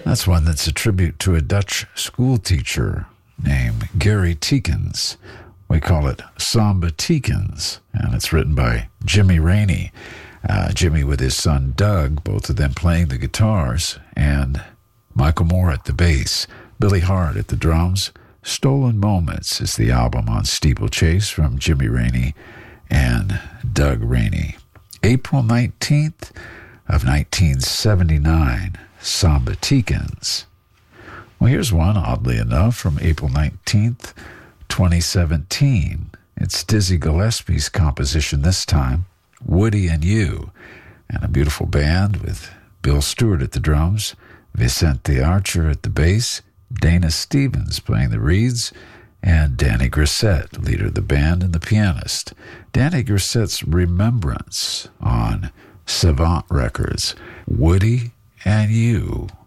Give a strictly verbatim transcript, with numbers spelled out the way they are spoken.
That's one that's a tribute to a Dutch school teacher named Gary Teekens. We call it Samba Teekens, and it's written by Jimmy Rainey. Uh, Jimmy with his son Doug, both of them playing the guitars, and Michael Moore at the bass, Billy Hart at the drums. Stolen Moments is the album on Steeplechase from Jimmy Rainey and Doug Rainey. April nineteenth of nineteen seventy-nine, Samba Teekens. Well, here's one, oddly enough, from April nineteenth, twenty seventeen. It's Dizzy Gillespie's composition this time, Woody and You, and a beautiful band with Bill Stewart at the drums, Vicente Archer at the bass, Dana Stevens playing the reeds, and Danny Grissett, leader of the band and the pianist. Danny Grissett's Remembrance on Savant Records, Woody and You.